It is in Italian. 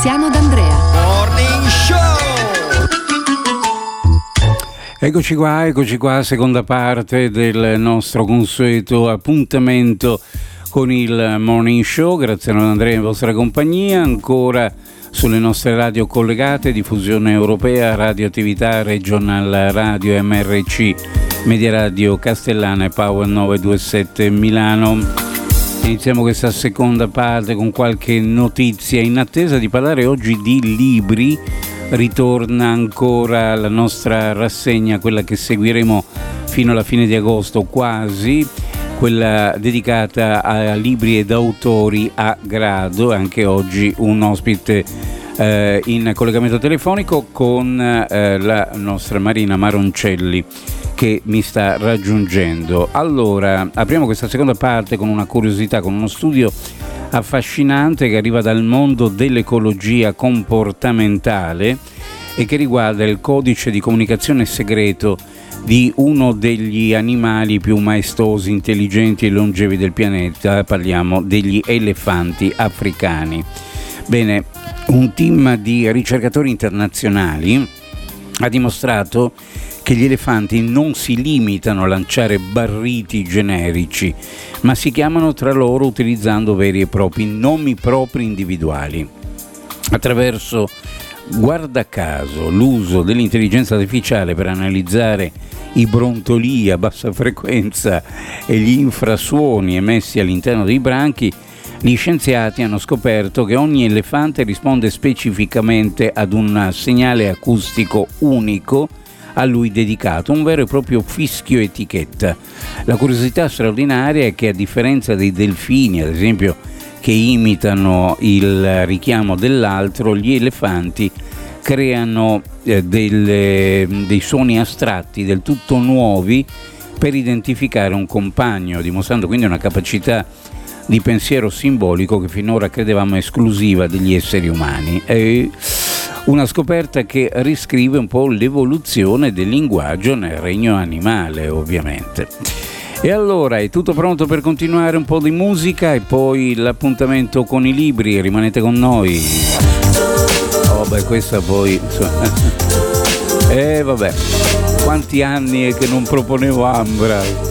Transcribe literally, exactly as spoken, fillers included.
Tiziano D'Andrea. Morning Show. Eccoci qua, eccoci qua, seconda parte del nostro consueto appuntamento con il Morning Show. Grazie a Andrea in vostra compagnia, ancora sulle nostre radio collegate, diffusione europea, radioattività, regional radio M R C, Media Radio Castellana e Power nove due sette Milano. Iniziamo questa seconda parte con qualche notizia. In attesa di parlare oggi di libri, ritorna ancora la nostra rassegna, quella che seguiremo fino alla fine di agosto quasi, quella dedicata a libri ed autori a grado. Anche oggi un ospite eh, in collegamento telefonico con eh, la nostra Marina Maroncelli, che mi sta raggiungendo. Allora, apriamo questa seconda parte con una curiosità, con uno studio affascinante che arriva dal mondo dell'ecologia comportamentale e che riguarda il codice di comunicazione segreto di uno degli animali più maestosi, intelligenti e longevi del pianeta. Parliamo degli elefanti africani. Bene, un team di ricercatori internazionali ha dimostrato che gli elefanti non si limitano a lanciare barriti generici, ma si chiamano tra loro utilizzando veri e propri nomi propri individuali. Attraverso, guarda caso, l'uso dell'intelligenza artificiale per analizzare i brontolii a bassa frequenza e gli infrasuoni emessi all'interno dei branchi, gli scienziati hanno scoperto che ogni elefante risponde specificamente ad un segnale acustico unico a lui dedicato, un vero e proprio fischio etichetta. La curiosità straordinaria è che, a differenza dei delfini, ad esempio, che imitano il richiamo dell'altro, gli elefanti creano eh, delle, dei suoni astratti del tutto nuovi per identificare un compagno, dimostrando quindi una capacità di pensiero simbolico che finora credevamo esclusiva degli esseri umani. E una scoperta che riscrive un po' l'evoluzione del linguaggio nel regno animale, ovviamente. E allora, è tutto pronto per continuare? Un po' di musica e poi l'appuntamento con i libri. Rimanete con noi. Oh beh, questa poi... Eh vabbè, quanti anni è che non proponevo Ambra.